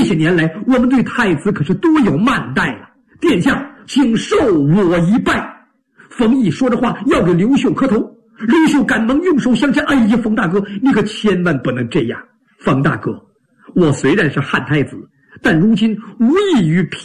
些年来，我们对太子可是多有慢待了。殿下，请受我一拜。冯异说着话，要给刘秀磕头。刘秀赶忙用手相搀：“哎呀，冯大哥，你可千万不能这样。冯大哥，我虽然是汉太子，但如今无异于